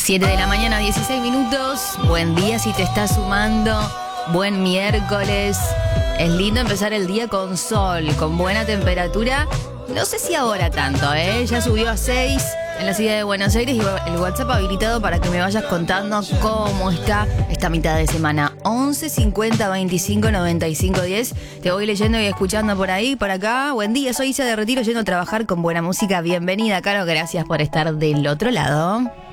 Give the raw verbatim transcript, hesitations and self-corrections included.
siete de la mañana, dieciséis minutos. Buen día si te estás sumando. Buen miércoles. Es lindo empezar el día con sol, con buena temperatura. No sé si ahora tanto, ¿eh? Ya subió a seis en la ciudad de Buenos Aires y el WhatsApp habilitado para que me vayas contando cómo está esta mitad de semana. once cincuenta veinticinco noventa y cinco diez. Te voy leyendo y escuchando por ahí, por acá. Buen día, soy Isa de Retiro, yendo a trabajar con buena música. Bienvenida, Caro, gracias por estar del otro lado.